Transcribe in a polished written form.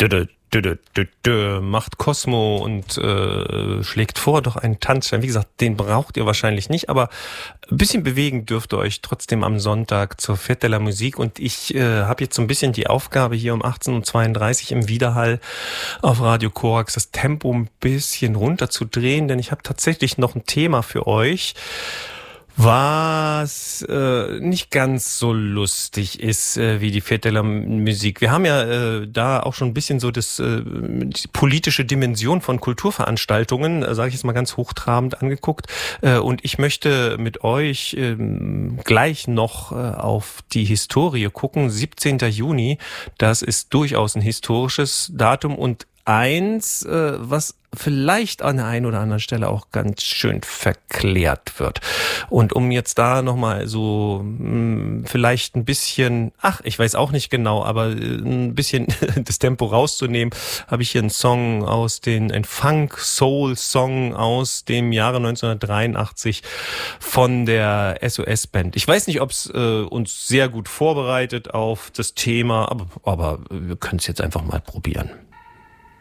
Macht Cosmo und schlägt vor, doch einen Tanzstein. Wie gesagt, den braucht ihr wahrscheinlich nicht, aber ein bisschen bewegen dürft ihr euch trotzdem am Sonntag zur Fête de la Musique. Und ich habe jetzt so ein bisschen die Aufgabe, hier um 18:32 Uhr im Widerhall auf Radio Korax das Tempo ein bisschen runterzudrehen, denn ich habe tatsächlich noch ein Thema für euch, was nicht ganz so lustig ist wie die Fête de la Musique. Wir haben ja da auch schon ein bisschen so die politische Dimension von Kulturveranstaltungen, sage ich jetzt mal ganz hochtrabend, angeguckt. Und ich möchte mit euch gleich noch auf die Historie gucken. 17. Juni, das ist durchaus ein historisches Datum und eins, was vielleicht an der einen oder anderen Stelle auch ganz schön verklärt wird. Und um jetzt da nochmal so vielleicht ein bisschen, ich weiß auch nicht genau, aber ein bisschen das Tempo rauszunehmen, habe ich hier einen Song ein Funk-Soul-Song aus dem Jahre 1983 von der SOS-Band. Ich weiß nicht, ob es uns sehr gut vorbereitet auf das Thema, aber wir können es jetzt einfach mal probieren.